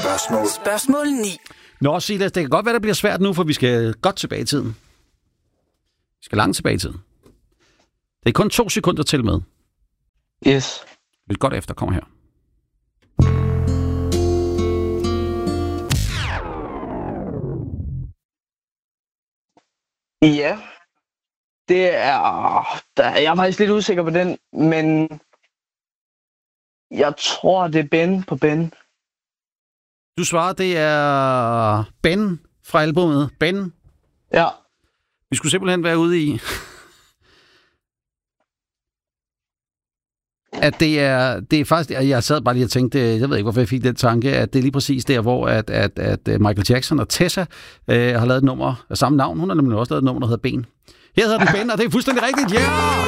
Spørgsmål 9. Nå, Silas, det kan godt være, der bliver svært nu, for vi skal godt tilbage i tiden. Vi skal langt tilbage i tiden. Det er kun 2 sekunder til med. Yes. Lidt godt efter, kommer her. Ja. Det er... Jeg er faktisk lidt usikker på den, men... Jeg tror, det er Ben på Ben. Du svarer, det er Ben fra albumet. Ben. Ja. Vi skulle simpelthen være ude i... at det er faktisk... Jeg sad bare lige og tænkte, jeg ved ikke, hvorfor jeg fik den tanke, at det er lige præcis der, hvor at Michael Jackson og Tessa har lavet et nummer af samme navn. Hun har nemlig også lavet et nummer, der hedder Ben. Her hedder den Ben, og det er fuldstændig rigtigt. Ja! Yeah!